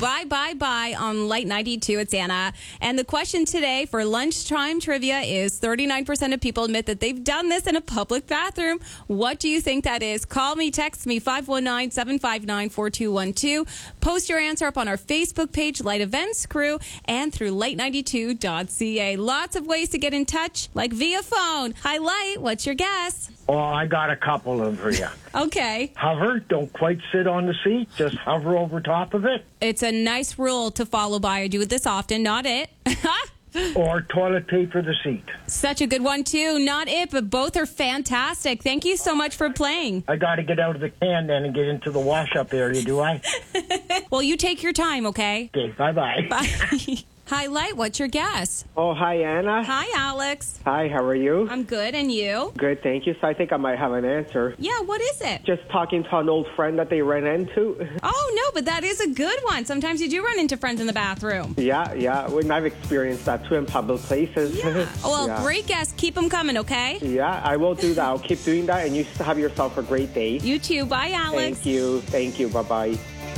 Bye on Light 92. It's Anna. And the question today for lunchtime trivia is 39% of people admit that they've done this in a public bathroom. What do you think that is? Call me, text me, 519-759-4212. Post your answer up on our Facebook page, Light Events Crew, and through light92.ca. Lots of ways to get in touch, like via phone. Hi, Light. What's your guess? Oh, I got a couple of for you. Okay. Hover, don't quite sit on the seat, just hover over top of it. It's a nice rule to follow by. I do this often, not it. Or toilet paper the seat. Such a good one, too. Not it, but both are fantastic. Thank you so much for playing. I got to get out of the can then and get into the wash-up area, do I? Well, you take your time, okay? Okay, bye-bye. Bye. Hi, Light. What's your guess? Oh, hi, Anna. Hi, Alex. Hi, how are you? I'm good, and you? Good, thank you. So I think I might have an answer. Yeah, what is it? Just talking to an old friend that they ran into. Oh, no, but that is a good one. Sometimes you do run into friends in the bathroom. Yeah. When I've experienced that too in public places. Yeah. Well, Yeah. Great guess. Keep them coming, okay? Yeah, I will do that. I'll keep doing that, and you have yourself a great day. You too. Bye, Alex. Thank you. Bye-bye.